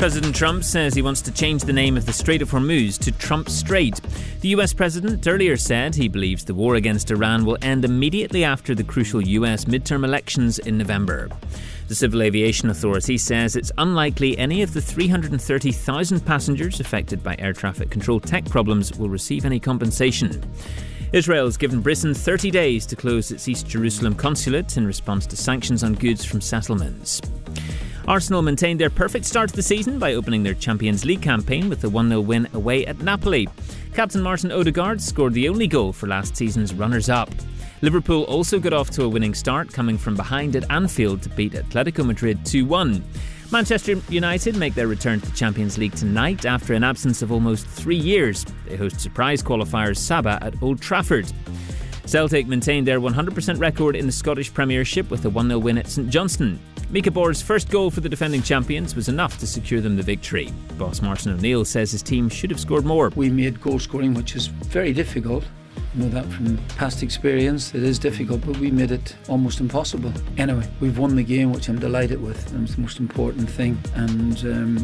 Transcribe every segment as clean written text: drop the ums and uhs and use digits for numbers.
President Trump says he wants to change the name of the Strait of Hormuz to Trump Strait. The US president earlier said he believes the war against Iran will end immediately after the crucial US midterm elections in November. The Civil Aviation Authority says it's unlikely any of the 330,000 passengers affected by air traffic control tech problems will receive any compensation. Israel has given Britain 30 days to close its East Jerusalem consulate in response to sanctions on goods from settlements. Arsenal maintained their perfect start to the season by opening their Champions League campaign with a 1-0 win away at Napoli. Captain Martin Odegaard scored the only goal for last season's runners-up. Liverpool also got off to a winning start, coming from behind at Anfield to beat Atletico Madrid 2-1. Manchester United make their return to the Champions League tonight after an absence of almost 3 years. They host surprise qualifiers Saba at Old Trafford. Celtic maintained their 100% record in the Scottish Premiership with a 1-0 win at St Johnstone. Mika Bor's first goal for the defending champions was enough to secure them the victory. Boss Martin O'Neill says his team should have scored more. We made goal scoring, which is very difficult. I know that from past experience. It is difficult, but we made it almost impossible. Anyway, we've won the game, which I'm delighted with. That's the most important thing. And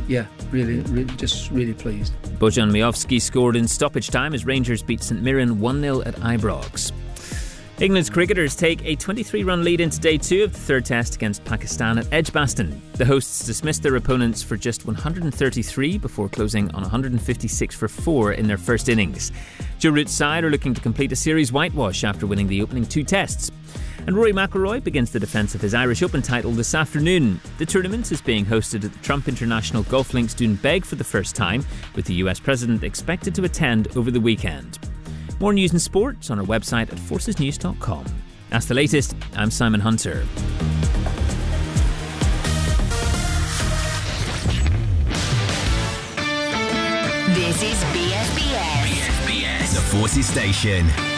really pleased. Bojan Miovski scored in stoppage time as Rangers beat St Mirren 1-0 at Ibrox. England's cricketers take a 23-run lead into day 2 of the third test against Pakistan at Edgbaston. The hosts dismissed their opponents for just 133 before closing on 156 for 4 in their first innings. Joe Root's side are looking to complete a series whitewash after winning the opening 2 tests. And Rory McIlroy begins the defence of his Irish Open title this afternoon. The tournament is being hosted at the Trump International Golf Links Doonbeg for the first time, with the US President expected to attend over the weekend. More news and sports on our website at forcesnews.com. That's the latest. I'm Simon Hunter. This is BFBS. The Forces Station.